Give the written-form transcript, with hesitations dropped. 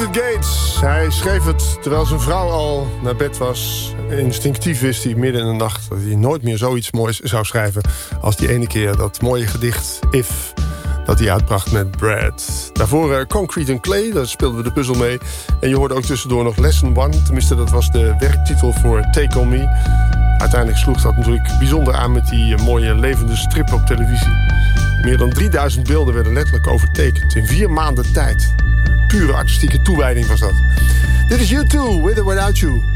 David Gates. Hij schreef het terwijl zijn vrouw al naar bed was. Instinctief wist hij midden in de nacht dat hij nooit meer zoiets moois zou schrijven als die ene keer dat mooie gedicht If dat hij uitbracht met Brad. Daarvoor Concrete and Clay, daar speelden we de puzzel mee. En je hoorde ook tussendoor nog Lesson 1. Tenminste, dat was de werktitel voor Take On Me. Uiteindelijk sloeg dat natuurlijk bijzonder aan met die mooie levende strip op televisie. Meer dan 3000 beelden werden letterlijk overtekend in 4 maanden tijd. Pure artistieke toewijding was dat. Dit is U2, With or Without You.